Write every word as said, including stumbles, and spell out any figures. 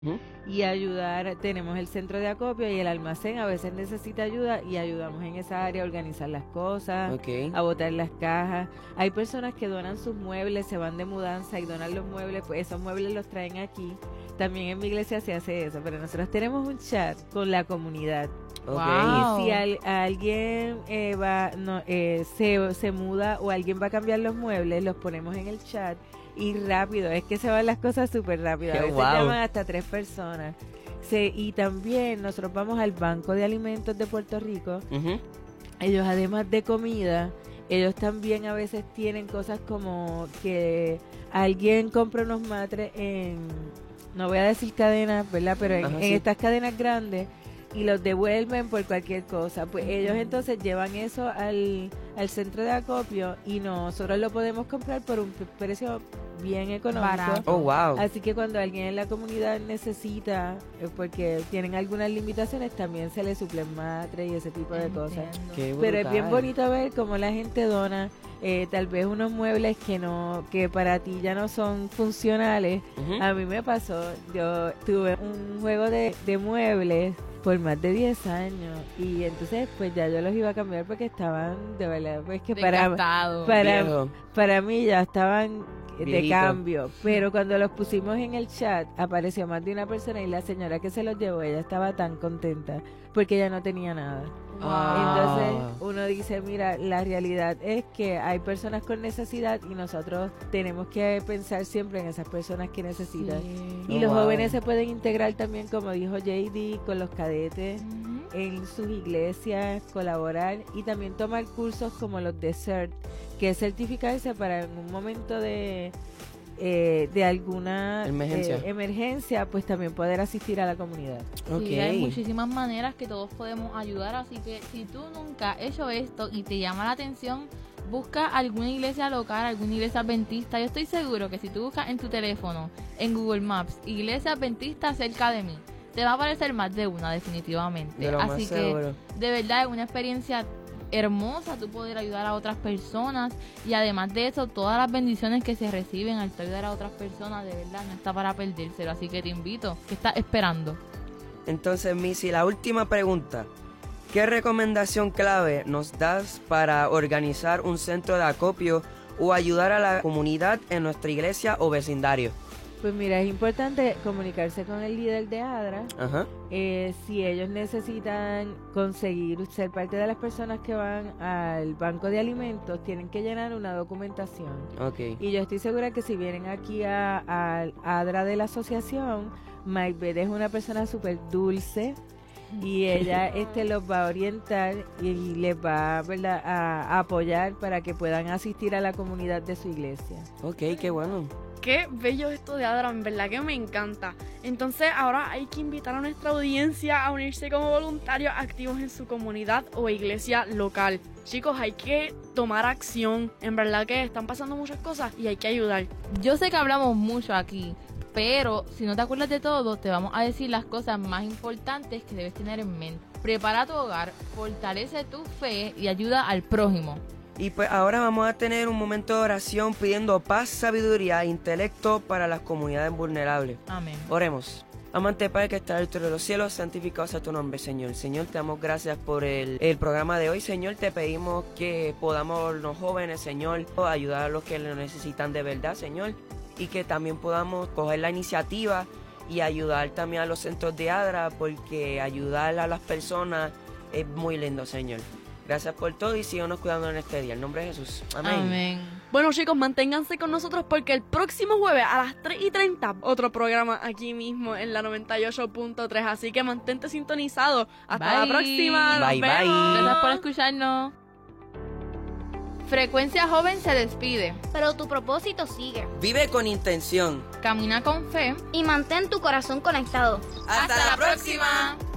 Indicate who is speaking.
Speaker 1: Uh-huh.
Speaker 2: Y ayudar, tenemos el centro de acopio y el almacén a veces necesita ayuda y ayudamos en esa área a organizar las cosas,
Speaker 1: Okay.
Speaker 2: a botar las cajas. Hay personas que donan sus muebles, se van de mudanza y donan los muebles, pues esos muebles los traen aquí. También en mi iglesia se hace eso, pero nosotros tenemos un chat con la comunidad.
Speaker 1: Okay.
Speaker 3: Wow.
Speaker 2: Y si al, alguien eh, va, no, eh, se, se muda o alguien va a cambiar los muebles, los ponemos en el chat. Y rápido, es que se van las cosas súper rápido. A veces
Speaker 1: Wow.
Speaker 2: llaman hasta tres personas. Se, y también nosotros vamos al Banco de Alimentos de Puerto Rico.
Speaker 1: Uh-huh.
Speaker 2: Ellos, además de comida, ellos también a veces tienen cosas como que alguien compra unos matres en, no voy a decir cadenas, ¿verdad? Pero en,
Speaker 1: Ajá,
Speaker 2: en
Speaker 1: sí.
Speaker 2: estas cadenas grandes y los devuelven por cualquier cosa. Pues ellos entonces llevan eso al, al centro de acopio y nosotros lo podemos comprar por un precio bien económico.
Speaker 3: Barato.
Speaker 1: Oh, wow.
Speaker 2: Así que cuando alguien en la comunidad necesita, eh, porque tienen algunas limitaciones, también se le suplen matres y ese tipo de cosas.
Speaker 3: Entiendo.
Speaker 1: Qué
Speaker 2: Pero es bien
Speaker 1: brutal.
Speaker 2: bonito ver cómo la gente dona eh, tal vez unos muebles que no, que para ti ya no son funcionales.
Speaker 1: Uh-huh.
Speaker 2: A mí me pasó, yo tuve un juego de, de muebles por más de diez años y entonces pues ya yo los iba a cambiar porque estaban de verdad, pues que para,
Speaker 3: Desgastado.
Speaker 2: para,
Speaker 1: Viejo.
Speaker 2: para mí ya estaban de
Speaker 1: Viejito.
Speaker 2: cambio, pero cuando los pusimos en el chat apareció más de una persona y la señora que se los llevó, ella estaba tan contenta porque ella no tenía nada.
Speaker 1: Ah.
Speaker 2: Entonces uno dice, mira, la realidad es que hay personas con necesidad y nosotros tenemos que pensar siempre en esas personas que necesitan.
Speaker 3: Sí.
Speaker 2: Y
Speaker 1: Oh,
Speaker 2: los
Speaker 1: wow.
Speaker 2: jóvenes se pueden integrar también, como dijo J D, con los cadetes
Speaker 3: Ujú.
Speaker 2: en sus iglesias, colaborar y también tomar cursos como los de C E R T, que es certificarse para en un momento de eh, de alguna
Speaker 1: Emergencia.
Speaker 2: eh, emergencia, pues también poder asistir a la comunidad.
Speaker 1: Ok.
Speaker 3: Sí, hay muchísimas maneras que todos podemos ayudar, así que si tú nunca has hecho esto y te llama la atención, busca alguna iglesia local, alguna iglesia adventista. Yo estoy seguro que si tú buscas en tu teléfono, en Google Maps, iglesia adventista cerca de mí, te va a aparecer más de una definitivamente.
Speaker 1: De lo más
Speaker 3: Así que
Speaker 1: seguro.
Speaker 3: de verdad es una experiencia hermosa tú poder ayudar a otras personas y además de eso todas las bendiciones que se reciben al ayudar a otras personas, de verdad no está para perdérselo, así que te invito. ¿Qué estás esperando?
Speaker 1: Entonces, Missy, la última pregunta. ¿Qué recomendación clave nos das para organizar un centro de acopio o ayudar a la comunidad en nuestra iglesia o vecindario?
Speaker 2: Pues mira, es importante comunicarse con el líder de ADRA.
Speaker 1: Ajá.
Speaker 2: Eh, si ellos necesitan conseguir ser parte de las personas que van al banco de alimentos, tienen que llenar una documentación.
Speaker 1: Ok.
Speaker 2: Y yo estoy segura que si vienen aquí a, a, a ADRA de la asociación, Mike Beth es una persona súper dulce y ella este los va a orientar y les va, ¿verdad?, a, a apoyar para que puedan asistir a la comunidad de su iglesia.
Speaker 1: Ok, qué bueno.
Speaker 4: Qué bello esto de Adra, en verdad que me encanta. Entonces ahora hay que invitar a nuestra audiencia a unirse como voluntarios activos en su comunidad o iglesia local. Chicos, hay que tomar acción. En verdad que están pasando muchas cosas y hay que ayudar.
Speaker 3: Yo sé que hablamos mucho aquí, pero si no te acuerdas de todo, te vamos a decir las cosas más importantes que debes tener en mente. Prepara tu hogar, fortalece tu fe y ayuda al prójimo.
Speaker 1: Y pues ahora vamos a tener un momento de oración pidiendo paz, sabiduría e intelecto para las comunidades vulnerables.
Speaker 3: Amén.
Speaker 1: Oremos. Amante Padre que está dentro de los cielos, santificado sea tu nombre, Señor. Señor, te damos gracias por el, el programa de hoy. Señor, te pedimos que podamos los jóvenes, Señor, ayudar a los que lo necesitan de verdad, Señor. Y que también podamos coger la iniciativa y ayudar también a los centros de ADRA, porque ayudar a las personas es muy lindo, Señor. Gracias por todo y síganos cuidando en este día. En nombre de Jesús. Amén.
Speaker 3: Amén.
Speaker 4: Bueno chicos, manténganse con nosotros porque el próximo jueves a las tres y treinta otro programa aquí mismo en la noventa y ocho punto tres. Así que mantente sintonizado. Hasta
Speaker 3: Bye.
Speaker 4: la próxima. Nos
Speaker 1: Bye, bye.
Speaker 4: vemos.
Speaker 3: Gracias por escucharnos. Frecuencia Joven se despide.
Speaker 5: Pero tu propósito sigue.
Speaker 1: Vive con intención.
Speaker 3: Camina con fe.
Speaker 5: Y mantén tu corazón conectado.
Speaker 1: ¡Hasta, la próxima!